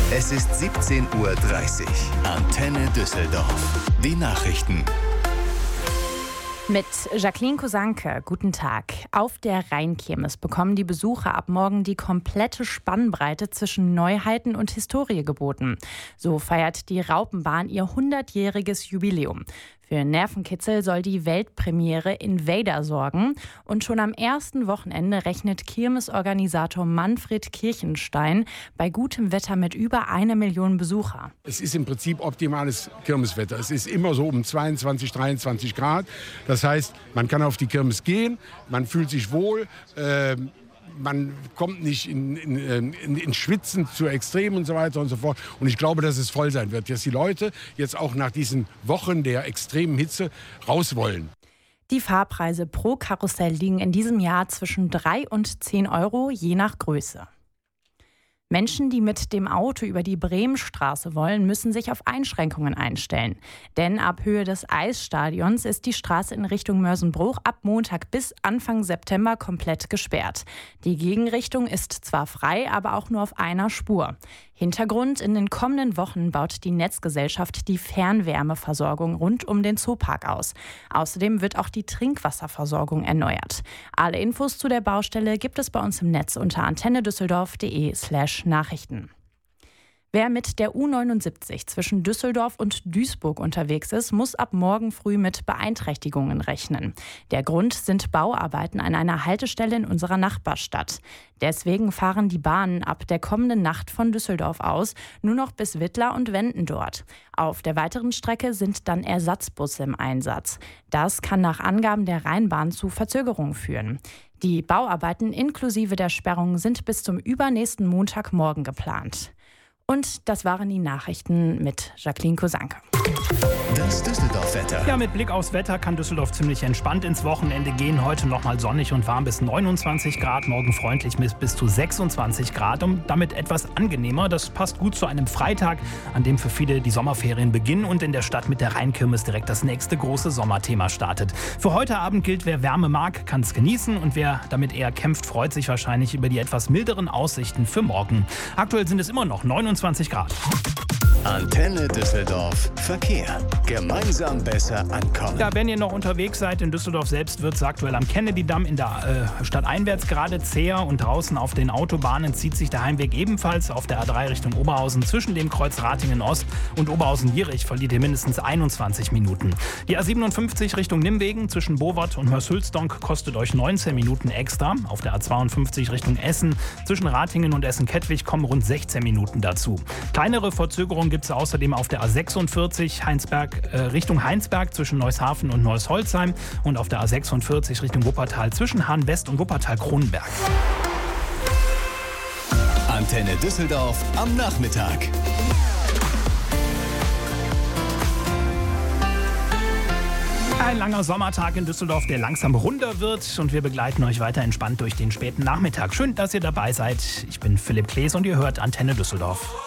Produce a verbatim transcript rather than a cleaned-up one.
Es ist siebzehn Uhr dreißig. Antenne Düsseldorf. Die Nachrichten. Mit Jacqueline Kosanke, guten Tag. Auf der Rheinkirmes bekommen die Besucher ab morgen die komplette Spannbreite zwischen Neuheiten und Historie geboten. So feiert die Raupenbahn ihr hundertjähriges Jubiläum. Für Nervenkitzel soll die Weltpremiere Invader sorgen. Und schon am ersten Wochenende rechnet Kirmesorganisator Manfred Kirchenstein bei gutem Wetter mit über eine Million Besucher. Es ist im Prinzip optimales Kirmeswetter. Es ist immer so um zweiundzwanzig, dreiundzwanzig Grad. Das heißt, man kann auf die Kirmes gehen, man fühlt sich wohl. Äh, Man kommt nicht in, in, in, in Schwitzen zu extrem und so weiter und so fort. Und ich glaube, dass es voll sein wird, dass die Leute jetzt auch nach diesen Wochen der extremen Hitze raus wollen. Die Fahrpreise pro Karussell liegen in diesem Jahr zwischen drei und zehn Euro, je nach Größe. Menschen, die mit dem Auto über die Bremenstraße wollen, müssen sich auf Einschränkungen einstellen. Denn ab Höhe des Eisstadions ist die Straße in Richtung Mörsenbruch ab Montag bis Anfang September komplett gesperrt. Die Gegenrichtung ist zwar frei, aber auch nur auf einer Spur. Hintergrund: in den kommenden Wochen baut die Netzgesellschaft die Fernwärmeversorgung rund um den Zoopark aus. Außerdem wird auch die Trinkwasserversorgung erneuert. Alle Infos zu der Baustelle gibt es bei uns im Netz unter antennedüsseldorf.de slash Nachrichten. Wer mit der U neunundsiebzig zwischen Düsseldorf und Duisburg unterwegs ist, muss ab morgen früh mit Beeinträchtigungen rechnen. Der Grund sind Bauarbeiten an einer Haltestelle in unserer Nachbarstadt. Deswegen fahren die Bahnen ab der kommenden Nacht von Düsseldorf aus nur noch bis Wittlar und wenden dort. Auf der weiteren Strecke sind dann Ersatzbusse im Einsatz. Das kann nach Angaben der Rheinbahn zu Verzögerungen führen. Die Bauarbeiten inklusive der Sperrung sind bis zum übernächsten Montagmorgen geplant. Und das waren die Nachrichten mit Jacqueline Kosanke. Das Düsseldorf-Wetter. Ja, mit Blick aufs Wetter kann Düsseldorf ziemlich entspannt ins Wochenende gehen. Heute nochmal sonnig und warm bis neunundzwanzig Grad, morgen freundlich bis, bis zu sechsundzwanzig Grad und damit etwas angenehmer. Das passt gut zu einem Freitag, an dem für viele die Sommerferien beginnen und in der Stadt mit der Rheinkirmes direkt das nächste große Sommerthema startet. Für heute Abend gilt, wer Wärme mag, kann es genießen und wer damit eher kämpft, freut sich wahrscheinlich über die etwas milderen Aussichten für morgen. Aktuell sind es immer noch neunundzwanzig Grad. Antenne Düsseldorf Verkehr. Gemeinsam besser ankommen. Ja, wenn ihr noch unterwegs seid, in Düsseldorf selbst wird es aktuell am Kennedy-Damm in der äh, Stadt einwärts gerade zäher und draußen auf den Autobahnen zieht sich der Heimweg ebenfalls auf der A drei Richtung Oberhausen zwischen dem Kreuz Ratingen-Ost und Oberhausen-Jierich verliert ihr mindestens einundzwanzig Minuten. Die A siebenundfünfzig Richtung Nimwegen zwischen Bowart und Mörshülsdonk kostet euch neunzehn Minuten extra. Auf der A zweiundfünfzig Richtung Essen zwischen Ratingen und Essen-Kettwig kommen rund sechzehn Minuten dazu. Kleinere Verzögerungen gibt es außerdem auf der A sechsundvierzig Heinsberg, äh, Richtung Heinsberg zwischen Neushafen und Neuss-Holzheim und auf der A sechsundvierzig Richtung Wuppertal zwischen Hahn-West und Wuppertal-Kronenberg. Antenne Düsseldorf am Nachmittag. Ein langer Sommertag in Düsseldorf, der langsam runder wird und wir begleiten euch weiter entspannt durch den späten Nachmittag. Schön, dass ihr dabei seid. Ich bin Philipp Klees und ihr hört Antenne Düsseldorf.